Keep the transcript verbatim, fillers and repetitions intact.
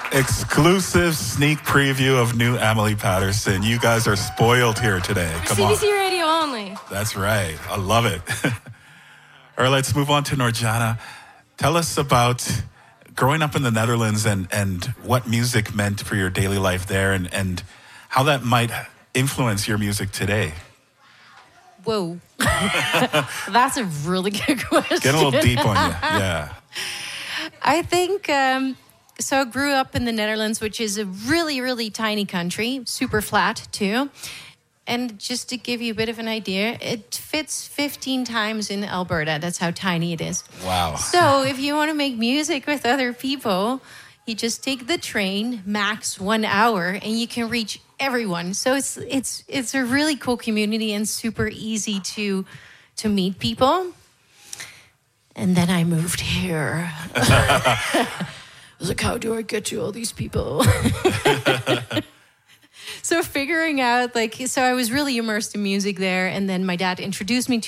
Exclusive sneak preview of new Emily Patterson. You guys are spoiled here today. Come C B C on. Radio only. That's right. I love it. All right, let's move on to Norjana. Tell us about growing up in the Netherlands and, and what music meant for your daily life there and, and how that might influence your music today. Whoa. That's a really good question. Get a little deep on you. Yeah. I think, um, so I grew up in the Netherlands, which is a really, really tiny country, super flat too. And just to give you a bit of an idea, it fits fifteen times in Alberta. That's how tiny it is. Wow. So if you want to make music with other people, you just take the train, max one hour, and you can reach everyone. So it's it's it's a really cool community and super easy to to meet people. And then I moved here. I was like, how do I get to all these people? So figuring out, like, so I was really immersed in music there. And then my dad introduced me